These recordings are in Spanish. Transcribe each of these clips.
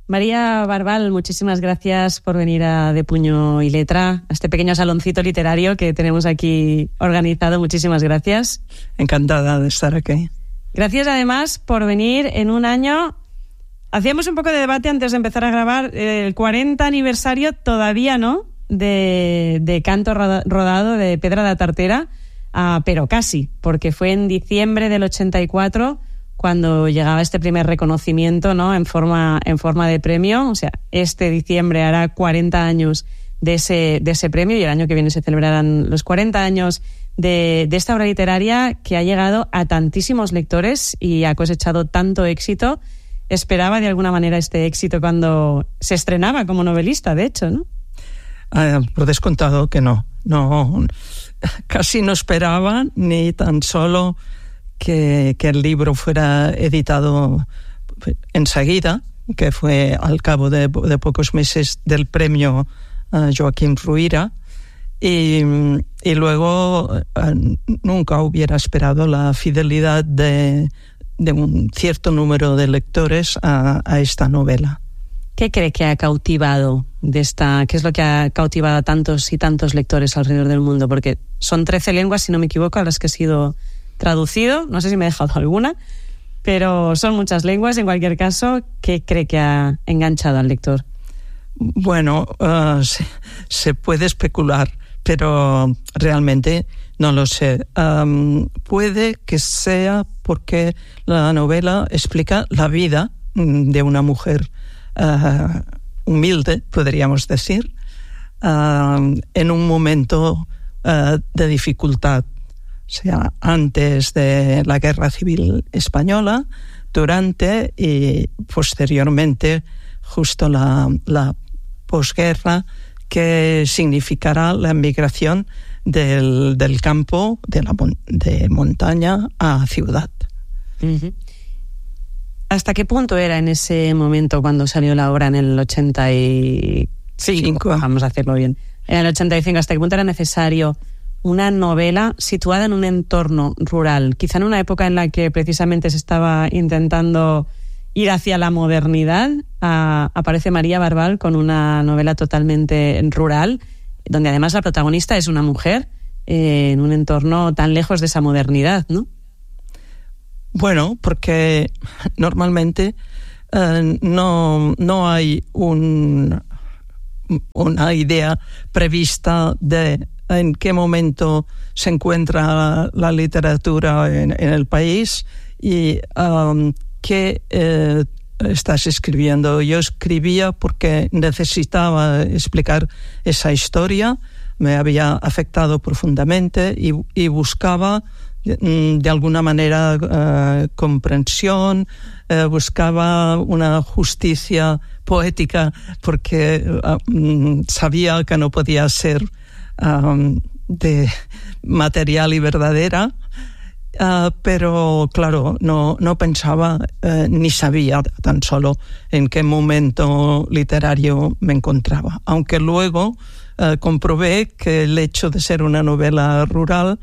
María Barbal, muchísimas gracias por venir a De Puño y Letra, a este pequeño saloncito literario que tenemos aquí organizado. Muchísimas gracias. Encantada de estar aquí. Gracias además por venir en un año. Hacíamos un poco de debate antes de empezar a grabar, el 40 aniversario todavía no, de Canto Rodado de Pedra da Tartera, pero casi, porque fue en diciembre del 84 cuando llegaba este primer reconocimiento, ¿no? en forma de premio. O sea, este diciembre hará 40 años de ese premio, y el año que viene se celebrarán los 40 años de esta obra literaria que ha llegado a tantísimos lectores y ha cosechado tanto éxito. Esperaba de alguna manera este éxito cuando se estrenaba como novelista, de hecho, ¿no? Por descontado que no, casi no esperaba ni tan solo que el libro fuera editado enseguida, que fue al cabo de pocos meses del premio Joaquín Ruyra, y luego nunca hubiera esperado la fidelidad de un cierto número de lectores a esta novela. ¿Qué cree que ha cautivado qué es lo que ha cautivado a tantos y tantos lectores alrededor del mundo? Porque son 13 lenguas, si no me equivoco, a las que ha sido traducido. No sé si me he dejado alguna, pero son muchas lenguas. En cualquier caso, ¿qué cree que ha enganchado al lector? Bueno, se puede especular, pero realmente no lo sé. Puede que sea porque la novela explica la vida de una mujer humilde, podríamos decir, en un momento de dificultad. O sea, antes de la Guerra Civil Española, durante y posteriormente, justo la posguerra, que significará la emigración del campo, de montaña a ciudad. Uh-huh. ¿Hasta qué punto era en ese momento cuando salió la obra en el 85? Vamos a hacerlo bien. En el 85, ¿hasta qué punto era necesario una novela situada en un entorno rural? Quizá en una época en la que precisamente se estaba intentando ir hacia la modernidad. Aparece María Barbal con una novela totalmente rural, donde además la protagonista es una mujer, en un entorno tan lejos de esa modernidad, ¿no? Bueno, porque normalmente no hay una idea prevista de en qué momento se encuentra la literatura en el país y qué estás escribiendo. Yo escribía porque necesitaba explicar esa historia, me había afectado profundamente y buscaba de alguna manera comprensión, buscaba una justicia poética porque sabía que no podía ser de material y verdadera, pero claro, no pensaba ni sabía tan solo en qué momento literario me encontraba, aunque luego comprobé que el hecho de ser una novela rural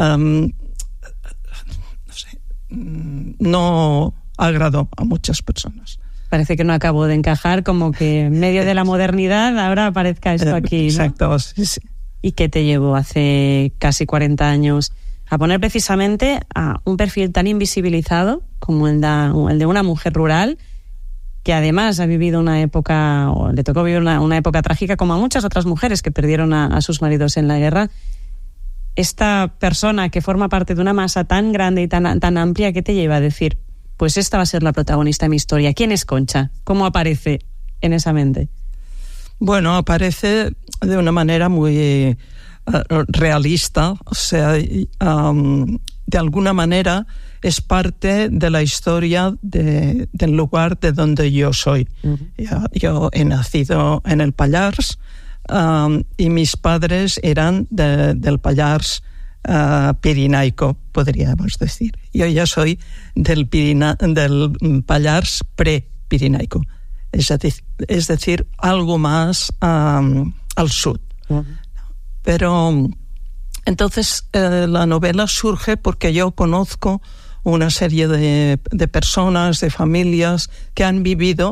no agradó a muchas personas. Parece que no acabó de encajar, como que en medio de la modernidad ahora aparezca esto aquí, ¿no? Exacto, sí. ¿Y qué te llevó hace casi 40 años a poner precisamente a un perfil tan invisibilizado como el de una mujer rural, que además ha vivido una época, o le tocó vivir una época trágica, como a muchas otras mujeres que perdieron a sus maridos en la guerra? Esta persona que forma parte de una masa tan grande y tan amplia, ¿qué te lleva a decir, pues esta va a ser la protagonista de mi historia? ¿Quién es Concha? ¿Cómo aparece en esa mente? Bueno, aparece de una manera muy realista, o sea, de alguna manera es parte de la historia del lugar de donde yo soy. Uh-huh. Yo he nacido en el Pallars, y mis padres eran del Pallars pirinaico, podríamos decir. Yo ya soy del Pallars pre-pirinaico, es decir, algo más al sur. Uh-huh. Pero entonces la novela surge porque yo conozco una serie de personas, de familias que han vivido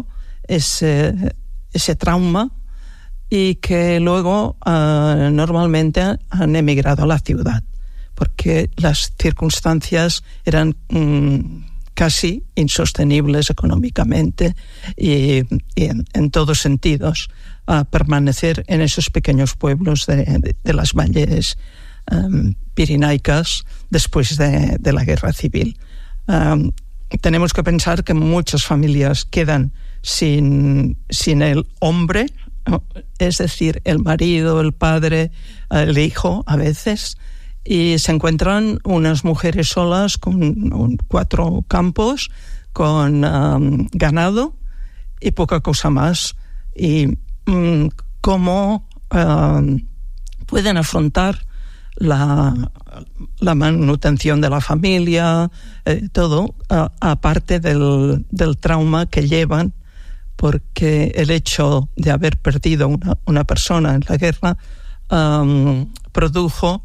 ese trauma y que luego normalmente han emigrado a la ciudad porque las circunstancias eran casi insostenibles económicamente y en todos sentidos, a permanecer en esos pequeños pueblos de las valles pirenaicas después de la guerra civil. Tenemos que pensar que muchas familias quedan sin el hombre, es decir, el marido, el padre, el hijo a veces, y se encuentran unas mujeres solas con 4 campos, con ganado y poca cosa más. Y cómo pueden afrontar la manutención de la familia, todo, aparte del trauma que llevan, porque el hecho de haber perdido una persona en la guerra produjo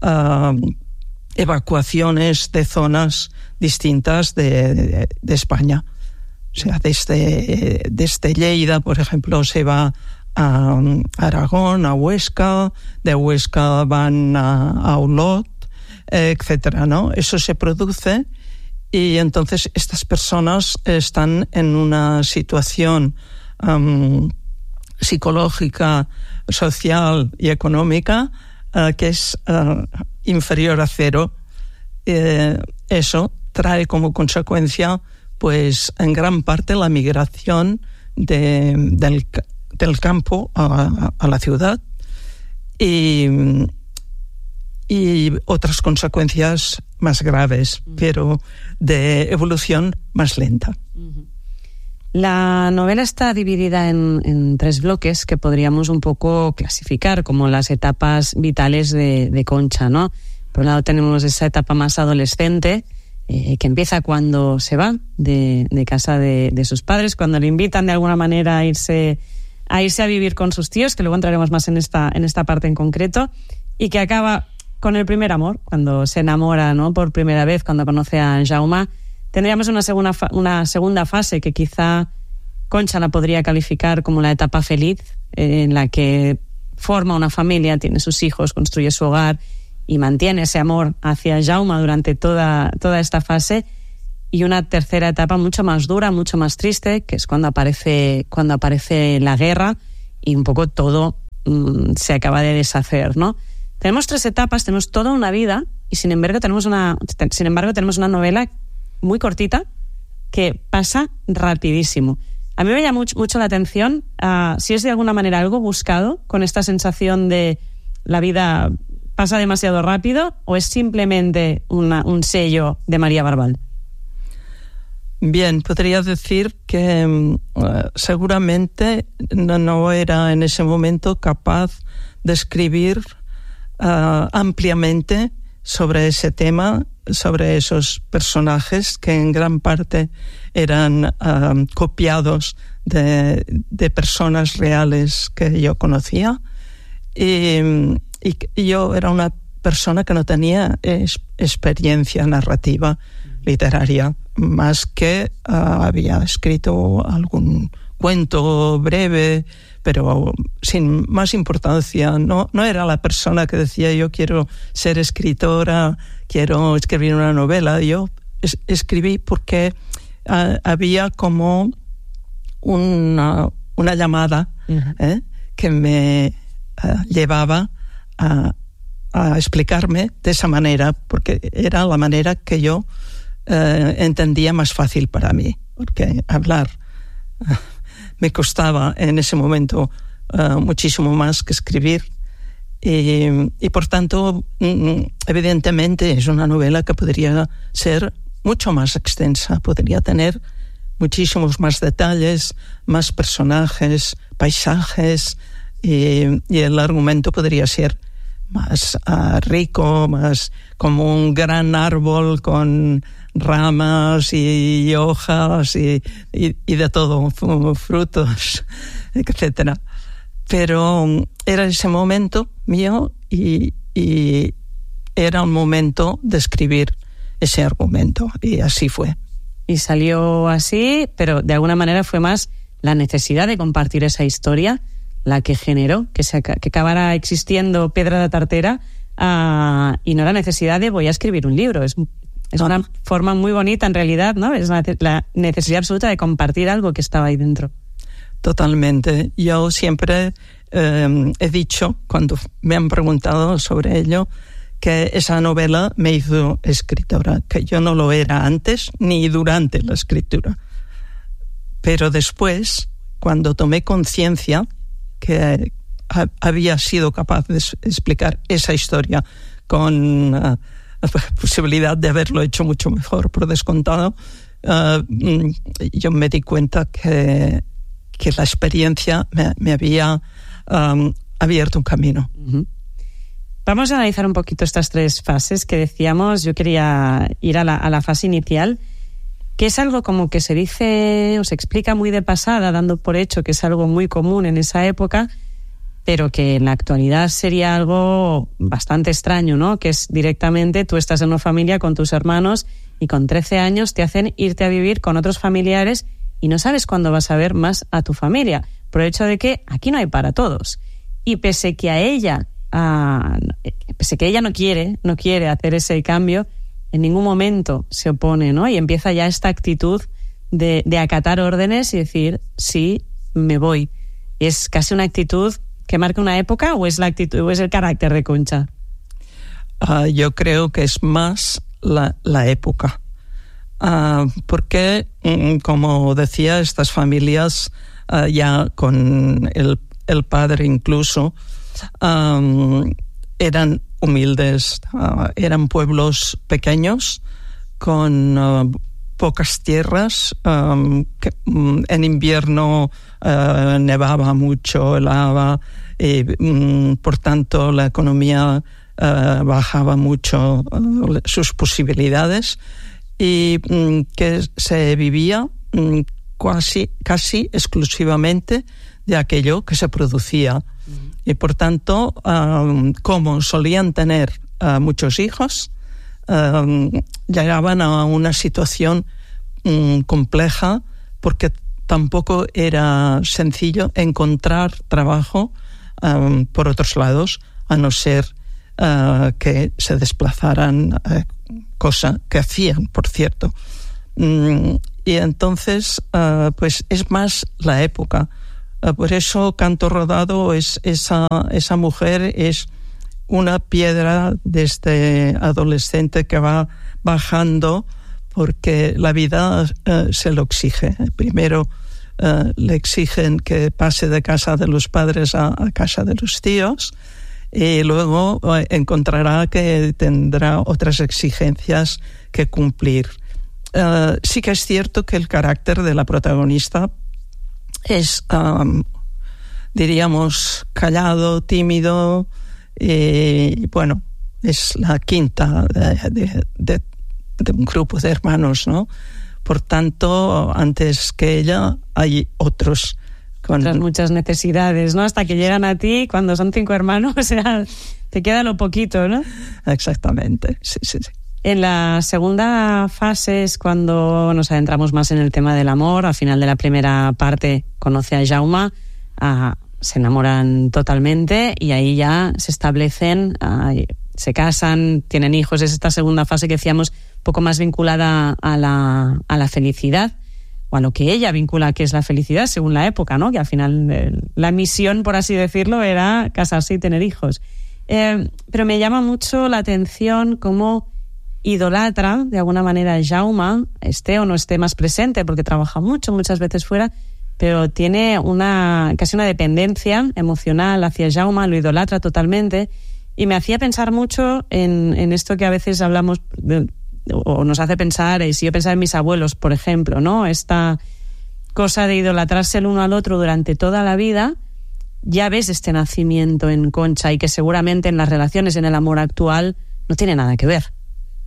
evacuaciones de zonas distintas de España. O sea, desde Lleida, por ejemplo, se va a Aragón, a Huesca, de Huesca van a Olot, etcétera, ¿no? Eso se produce y entonces estas personas están en una situación psicológica, social y económica que es inferior a 0. Eso trae como consecuencia, pues, en gran parte la migración del campo a la ciudad y otras consecuencias más graves, pero de evolución más lenta. La novela está dividida en 3 bloques que podríamos un poco clasificar como las etapas vitales de Concha, ¿no? Por un lado tenemos esa etapa más adolescente, que empieza cuando se va de casa de sus padres, cuando le invitan de alguna manera a irse a vivir con sus tíos, que luego entraremos más en esta parte en concreto, y que acaba con el primer amor, cuando se enamora, ¿no?, por primera vez, cuando conoce a Jaume. Tendríamos una segunda fase que quizá Concha la podría calificar como la etapa feliz, en la que forma una familia, tiene sus hijos, construye su hogar y mantiene ese amor hacia Jaume durante toda esta fase. Y una tercera etapa mucho más dura, mucho más triste, que es cuando aparece la guerra y un poco todo se acaba de deshacer, ¿no? Tenemos 3 etapas, tenemos toda una vida y sin embargo tenemos una novela muy cortita que pasa rapidísimo. A mí me llama mucho la atención si es de alguna manera algo buscado con esta sensación de la vida pasa demasiado rápido o es simplemente un sello de María Barbal. Bien, podría decir que seguramente no era en ese momento capaz de escribir ampliamente sobre ese tema, sobre esos personajes que en gran parte eran copiados de personas reales que yo conocía y yo era una persona que no tenía experiencia narrativa literaria, más que había escrito algún cuento breve, pero sin más importancia. No era la persona que decía yo quiero ser escritora, quiero escribir una novela. Yo escribí porque había como una llamada que me llevaba a explicarme de esa manera, porque era la manera que yo entendía más fácil para mí, porque hablar me costaba en ese momento muchísimo más que escribir y por tanto evidentemente es una novela que podría ser mucho más extensa, podría tener muchísimos más detalles, más personajes, paisajes y el argumento podría ser más rico, más como un gran árbol con ramas y hojas y de todo, frutos, etcétera. Pero era ese momento mío y era un momento de escribir ese argumento y así fue. Y salió así, pero de alguna manera fue más la necesidad de compartir esa historia la que generó que acabara existiendo Pedra de Tartera, y no la necesidad de voy a escribir un libro. Es una forma muy bonita en realidad, ¿no? Es la necesidad absoluta de compartir algo que estaba ahí dentro. Totalmente. Yo siempre he dicho, cuando me han preguntado sobre ello, que esa novela me hizo escritora, que yo no lo era antes ni durante la escritura. Pero después, cuando tomé conciencia que había sido capaz de explicar esa historia con la posibilidad de haberlo hecho mucho mejor, por descontado, yo me di cuenta que la experiencia me había abierto un camino. Uh-huh. Vamos a analizar un poquito estas 3 fases que decíamos. Yo quería ir a la fase inicial, que es algo como que se dice o se explica muy de pasada, dando por hecho que es algo muy común en esa época, pero que en la actualidad sería algo bastante extraño, ¿no? Que es directamente tú estás en una familia con tus hermanos y con 13 años te hacen irte a vivir con otros familiares y no sabes cuándo vas a ver más a tu familia, por el hecho de que aquí no hay para todos. Y pese que ella no quiere hacer ese cambio, en ningún momento se opone, ¿no? Y empieza ya esta actitud de acatar órdenes y decir, sí, me voy. ¿Es casi una actitud que marca una época o es la actitud o es el carácter de Concha? Yo creo que es más la época. Porque, como decía, estas familias ya con el padre incluso eran humildes, eran pueblos pequeños con pocas tierras, que en invierno nevaba mucho, helaba, por tanto la economía bajaba mucho sus posibilidades, y que se vivía casi exclusivamente de aquello que se producía. Y por tanto, como solían tener muchos hijos, llegaban a una situación compleja, porque tampoco era sencillo encontrar trabajo por otros lados, a no ser que se desplazaran, cosa que hacían, por cierto. Y entonces, pues es más la época. Por eso Canto Rodado esa mujer es una piedra desde adolescente que va bajando, porque la vida se lo exige. Primero le exigen que pase de casa de los padres a casa de los tíos, y luego encontrará que tendrá otras exigencias que cumplir. Sí que es cierto que el carácter de la protagonista es, diríamos, callado, tímido, y bueno, es la quinta de un grupo de hermanos, ¿no? Por tanto, antes que ella hay otros con otras muchas necesidades, ¿no? Hasta que llegan a ti, cuando son 5 hermanos, o sea, te queda lo poquito, ¿no? Exactamente, sí. En la segunda fase es cuando nos adentramos más en el tema del amor. Al final de la primera parte conoce a Jaume, se enamoran totalmente y ahí ya se establecen, se casan, tienen hijos. Es esta segunda fase que decíamos un poco más vinculada a la felicidad, o a lo que ella vincula que es la felicidad según la época, ¿no? Que al final la misión, por así decirlo, era casarse y tener hijos. Pero me llama mucho la atención cómo idolatra de alguna manera a Jaume, esté o no esté más presente, porque trabaja muchas veces fuera, pero tiene casi una dependencia emocional hacia Jaume, lo idolatra totalmente, y me hacía pensar mucho en esto que a veces hablamos o nos hace pensar, si yo pensaba en mis abuelos, por ejemplo, ¿no? Esta cosa de idolatrarse el uno al otro durante toda la vida. Ya ves este nacimiento en Concha, y que seguramente en las relaciones, en el amor actual, no tiene nada que ver.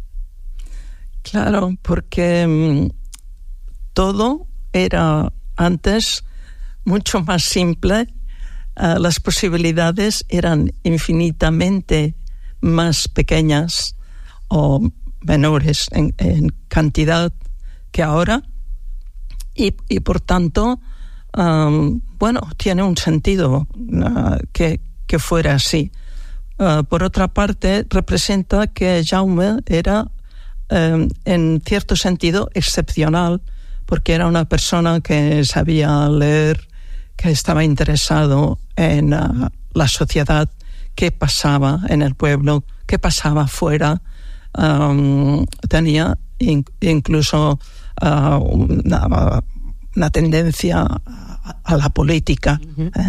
Claro, porque todo era antes mucho más simple, las posibilidades eran infinitamente más pequeñas o menores en cantidad que ahora, y por tanto tiene un sentido que fuera así. Por otra parte, representa que Jaume era, en cierto sentido, excepcional, porque era una persona que sabía leer, que estaba interesado en la sociedad, qué pasaba en el pueblo, qué pasaba afuera. Tenía incluso una tendencia a la política.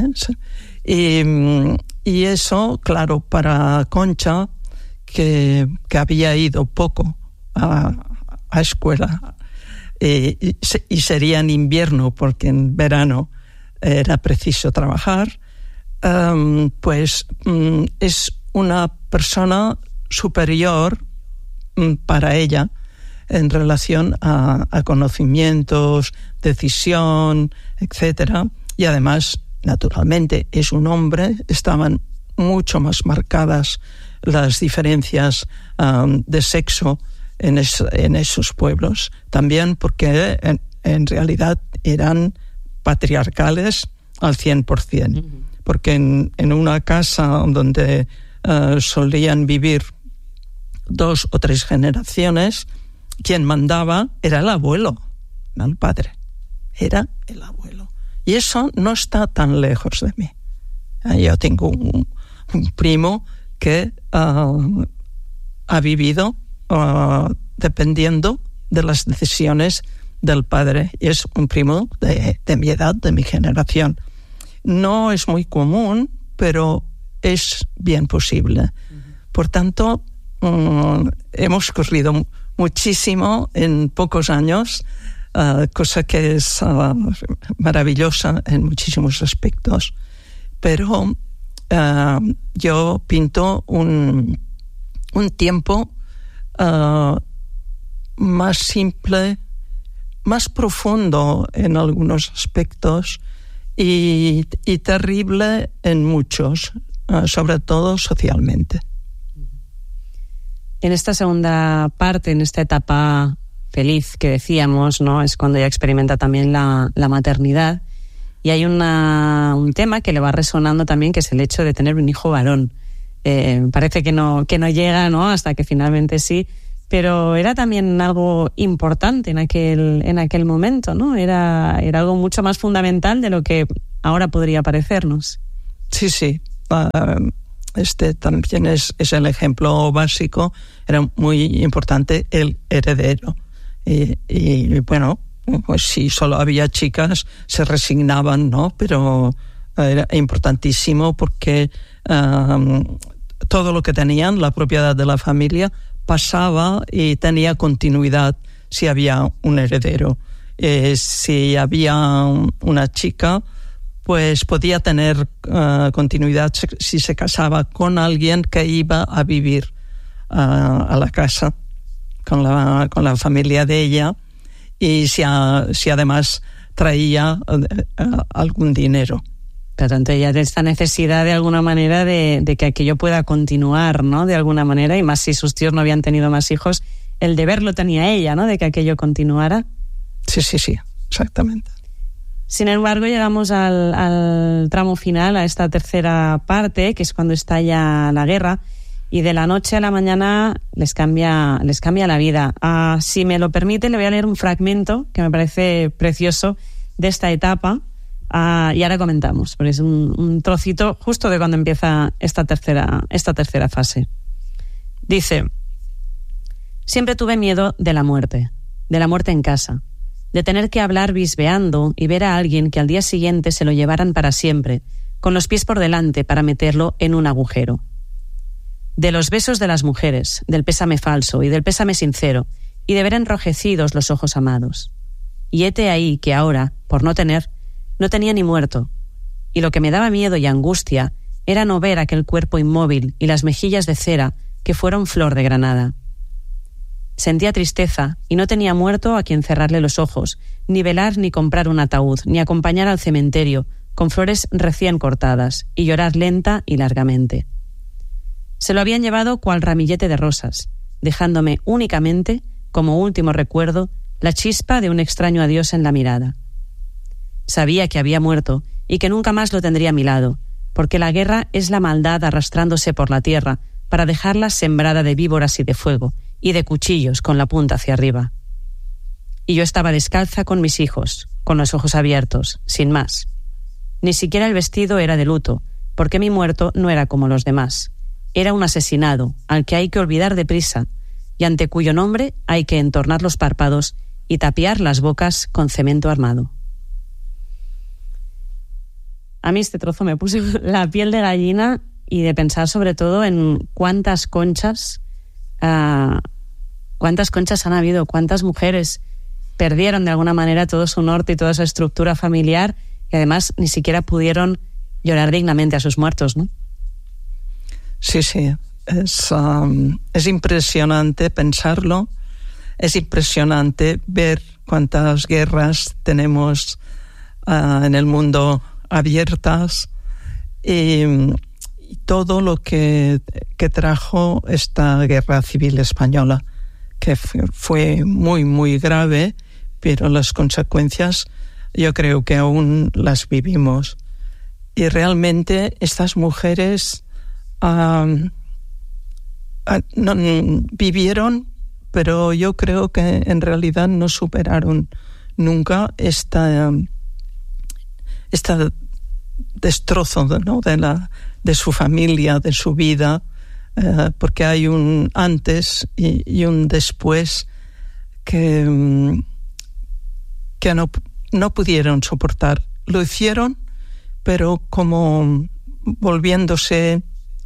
Y eso, claro, para Concha, que había ido poco a escuela, y sería en invierno porque en verano era preciso trabajar, pues es una persona superior para ella en relación a conocimientos, decisión, etcétera. Y además, naturalmente, es un hombre, estaban mucho más marcadas las diferencias de sexo en esos pueblos. También porque en realidad eran patriarcales al 100%. Porque en una casa donde solían vivir 2 o 3 generaciones, quien mandaba era el abuelo, no el padre. Era el abuelo. Y eso no está tan lejos de mí. Yo tengo un primo que ha vivido dependiendo de las decisiones del padre. Y es un primo de mi edad, de mi generación. No es muy común, pero es bien posible. Por tanto, hemos corrido muchísimo en pocos años, cosa que es maravillosa en muchísimos aspectos. Pero yo pinto un tiempo más simple, más profundo en algunos aspectos y terrible en muchos, sobre todo socialmente. En esta segunda parte, en esta etapa feliz que decíamos, ¿no? Es cuando ella experimenta también la maternidad, y hay un tema que le va resonando también, que es el hecho de tener un hijo varón. Parece que no llega, ¿no? Hasta que finalmente sí, pero era también algo importante en aquel momento, ¿no? Era algo mucho más fundamental de lo que ahora podría parecernos. Sí. Este también es el ejemplo básico. Era muy importante el heredero. Y bueno, pues si solo había chicas, se resignaban, ¿no? Pero era importantísimo porque todo lo que tenían, la propiedad de la familia, pasaba y tenía continuidad si había un heredero. Si había una chica, pues podía tener continuidad si se casaba con alguien que iba a vivir a la casa con la familia de ella, y si además traía algún dinero. Por lo tanto, ella tiene esta necesidad de alguna manera de que aquello pueda continuar, ¿no? De alguna manera, y más si sus tíos no habían tenido más hijos, el deber lo tenía ella, ¿no? De que aquello continuara. Sí, exactamente. Sin embargo, llegamos al tramo final, a esta tercera parte, que es cuando estalla la guerra, y de la noche a la mañana les cambia la vida. Si me lo permite, le voy a leer un fragmento que me parece precioso de esta etapa, y ahora comentamos, porque es un trocito justo de cuando empieza esta tercera fase. Dice: siempre tuve miedo de la muerte en casa, de tener que hablar bisbeando y ver a alguien que al día siguiente se lo llevaran para siempre, con los pies por delante para meterlo en un agujero. De los besos de las mujeres, del pésame falso y del pésame sincero, y de ver enrojecidos los ojos amados. Y hete ahí que ahora, por no tenía ni muerto, y lo que me daba miedo y angustia era no ver aquel cuerpo inmóvil y las mejillas de cera que fueron flor de granada. Sentía tristeza y no tenía muerto a quien cerrarle los ojos, ni velar ni comprar un ataúd, ni acompañar al cementerio con flores recién cortadas y llorar lenta y largamente. Se lo habían llevado cual ramillete de rosas, dejándome únicamente, como último recuerdo, la chispa de un extraño adiós en la mirada. Sabía que había muerto y que nunca más lo tendría a mi lado, porque la guerra es la maldad arrastrándose por la tierra para dejarla sembrada de víboras y de fuego, y de cuchillos con la punta hacia arriba. Y yo estaba descalza con mis hijos, con los ojos abiertos, sin más. Ni siquiera el vestido era de luto, porque mi muerto no era como los demás. Era un asesinado, al que hay que olvidar deprisa, y ante cuyo nombre hay que entornar los párpados y tapiar las bocas con cemento armado. A mí este trozo me puso la piel de gallina y de pensar sobre todo en cuántas conchas han habido, cuántas mujeres perdieron de alguna manera todo su norte y toda su estructura familiar y además ni siquiera pudieron llorar dignamente a sus muertos, ¿no? Sí, sí. Es impresionante pensarlo, es impresionante ver cuántas guerras tenemos en el mundo abiertas y todo lo que trajo esta guerra civil española, que fue muy, muy grave, pero las consecuencias yo creo que aún las vivimos. Y realmente estas mujeres vivieron, pero yo creo que en realidad no superaron nunca esta destrozo, ¿no?, de su familia, de su vida, porque hay un antes y un después que no pudieron soportar. Lo hicieron, pero como volviéndose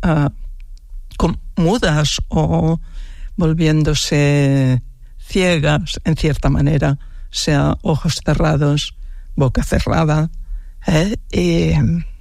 mudas o volviéndose ciegas en cierta manera, o sea, ojos cerrados, boca cerrada, y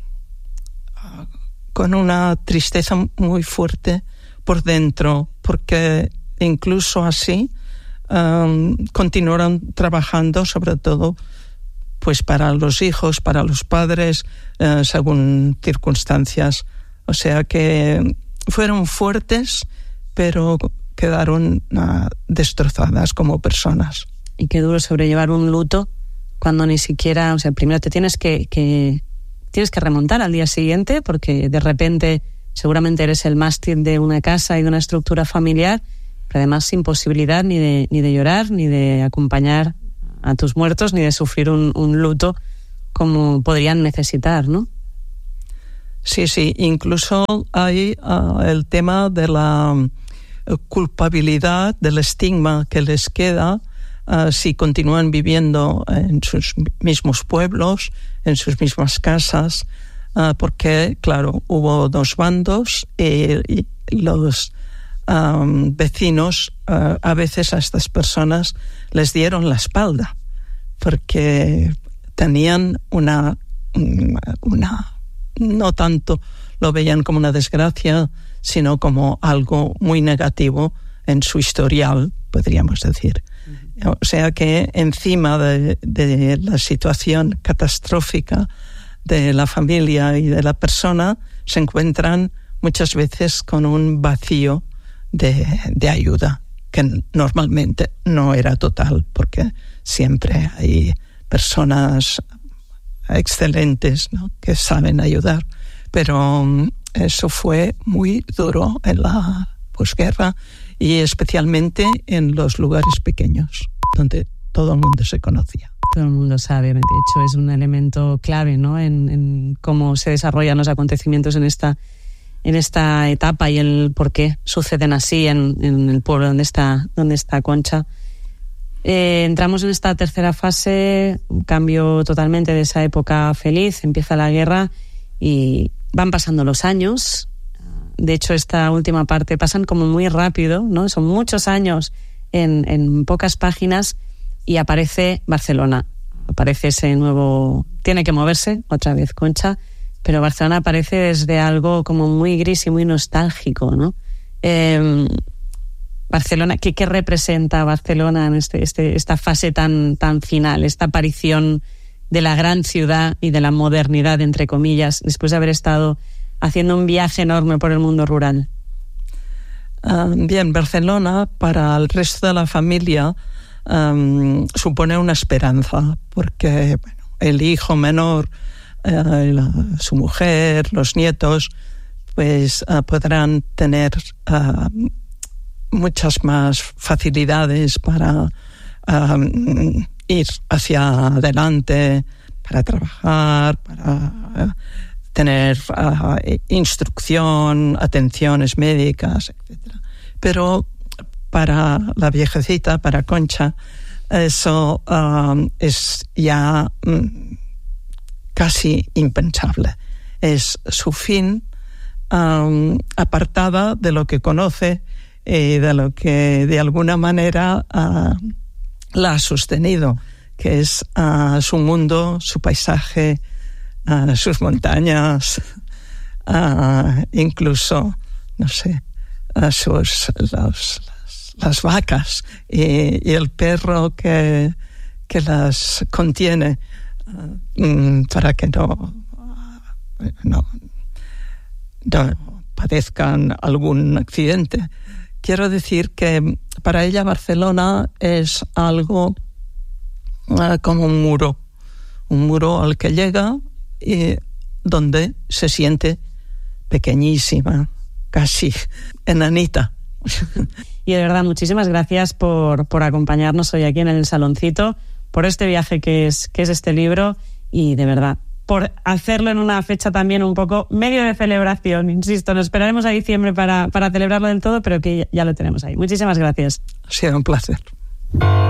con una tristeza muy fuerte por dentro, porque incluso así continuaron trabajando, sobre todo pues para los hijos, para los padres, según circunstancias. O sea que fueron fuertes, pero quedaron destrozadas como personas. Y qué duro sobrellevar un luto cuando ni siquiera, o sea, primero te tienes que remontar al día siguiente, porque de repente seguramente eres el mástil de una casa y de una estructura familiar, pero además sin posibilidad ni de llorar, ni de acompañar a tus muertos, ni de sufrir un luto como podrían necesitar, ¿no? Sí, sí, incluso hay el tema de la culpabilidad, del estigma que les queda si continúan viviendo en sus mismos pueblos, en sus mismas casas, porque, claro, hubo dos bandos y los vecinos a veces a estas personas les dieron la espalda porque tenían una no tanto lo veían como una desgracia, sino como algo muy negativo en su historial, podríamos decir. O sea que encima de la situación catastrófica de la familia y de la persona, se encuentran muchas veces con un vacío de ayuda, que normalmente no era total, porque siempre hay personas excelentes, ¿no?, que saben ayudar, pero eso fue muy duro en la posguerra y especialmente en los lugares pequeños, donde todo el mundo se conocía. Todo el mundo sabe, de hecho es un elemento clave, ¿no?, en cómo se desarrollan los acontecimientos en esta etapa y el por qué suceden así en el pueblo donde está Concha. Entramos en esta tercera fase, un cambio totalmente de esa época feliz, empieza la guerra y van pasando los años. De hecho, esta última parte pasan como muy rápido, ¿no? Son muchos años en pocas páginas y aparece Barcelona. Aparece ese nuevo... Tiene que moverse, otra vez Concha, pero Barcelona aparece desde algo como muy gris y muy nostálgico, ¿no? Barcelona, ¿qué representa Barcelona en esta fase tan final, esta aparición de la gran ciudad y de la modernidad, entre comillas, después de haber estado haciendo un viaje enorme por el mundo rural? Bien, Barcelona para el resto de la familia supone una esperanza, porque bueno, el hijo menor, su mujer, los nietos, pues podrán tener muchas más facilidades para ir hacia adelante, para trabajar, para tener instrucción, atenciones médicas, etc. Pero para la viejecita, para Concha, eso es ya casi impensable. Es su fin, apartada de lo que conoce y de lo que de alguna manera la ha sostenido, que es su mundo, su paisaje, sus montañas, incluso, no sé, las vacas y el perro que las contiene para que no padezcan algún accidente. Quiero decir que para ella Barcelona es algo como un muro al que llega y donde se siente pequeñísima, casi enanita. Y de verdad, muchísimas gracias por acompañarnos hoy aquí en el Saloncito, por este viaje que es este libro, y de verdad, por hacerlo en una fecha también un poco medio de celebración. Insisto, nos esperaremos a diciembre para celebrarlo del todo, pero que ya lo tenemos ahí. Muchísimas gracias. Ha sido un placer.